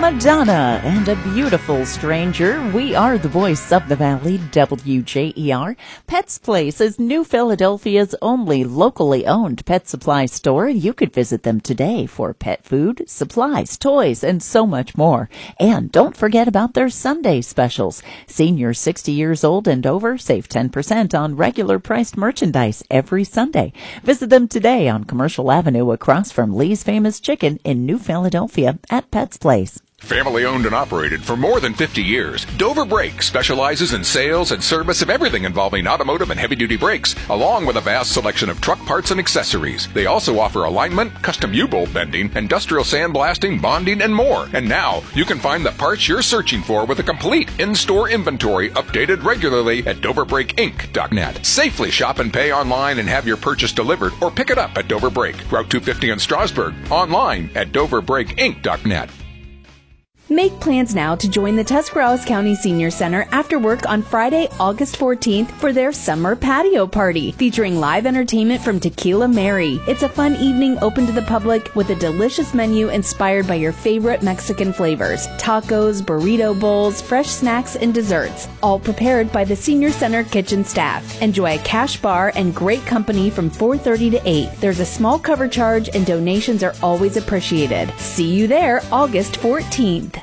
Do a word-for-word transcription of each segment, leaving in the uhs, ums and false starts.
Madonna and a Beautiful Stranger. We are the voice of the valley, W J E R. Pet's Place is New Philadelphia's only locally owned pet supply store. You could visit them today for pet food, supplies, toys, and so much more. And don't forget about their Sunday specials. Seniors sixty years old and over save ten percent on regular priced merchandise every Sunday. Visit them today on Commercial Avenue across from Lee's Famous Chicken in New Philadelphia at Pet's Place. Family owned and operated for more than fifty years, Dover Brake specializes in sales and service of everything involving automotive and heavy-duty brakes, along with a vast selection of truck parts and accessories. They also offer alignment, custom U-bolt bending, industrial sandblasting, bonding, and more. And now, you can find the parts you're searching for with a complete in-store inventory updated regularly at dover brake inc dot net. Safely shop and pay online and have your purchase delivered, or pick it up at Dover Brake, Route two fifty in Strasburg, online at dover brake inc dot net. Make plans now to join the Tuscarawas County Senior Center after work on Friday, August fourteenth for their summer patio party, featuring live entertainment from Tequila Mary. It's a fun evening open to the public with a delicious menu inspired by your favorite Mexican flavors, tacos, burrito bowls, fresh snacks, and desserts, all prepared by the Senior Center kitchen staff. Enjoy a cash bar and great company from four thirty to eight. There's a small cover charge and donations are always appreciated. See you there August fourteenth.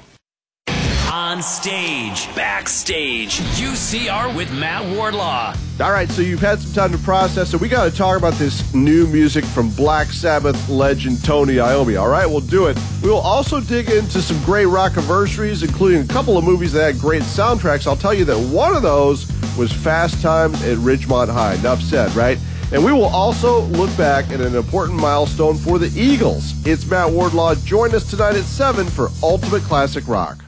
On stage, backstage, U C R with Matt Wardlaw. All right, so you've had some time to process, so we got to talk about this new music from Black Sabbath legend Tony Iommi. All right, we'll do it. We will also dig into some great rock-iversaries, including a couple of movies that had great soundtracks. I'll tell you that one of those was Fast Times at Ridgemont High. Enough said, right? And we will also look back at an important milestone for the Eagles. It's Matt Wardlaw. Join us tonight at seven for Ultimate Classic Rock.